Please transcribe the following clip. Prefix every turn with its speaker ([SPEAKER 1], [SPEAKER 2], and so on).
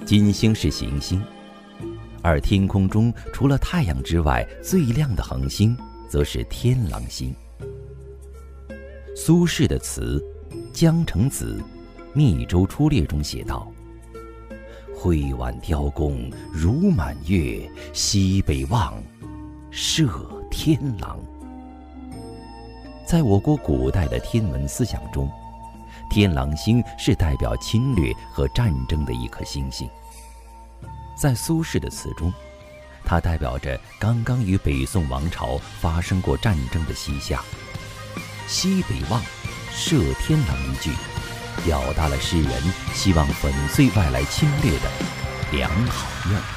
[SPEAKER 1] 金星是行星，而天空中除了太阳之外最亮的恒星则是天狼星。苏轼的词《江城子·密州出猎》中写道：挥挽雕弓如满月，西北望，射天狼。在我国古代的天文思想中，天狼星是代表侵略和战争的一颗星星。在苏轼的词中，它代表着刚刚与北宋王朝发生过战争的西夏。西北望，射天狼一句，表达了诗人希望粉碎外来侵略的良好愿望。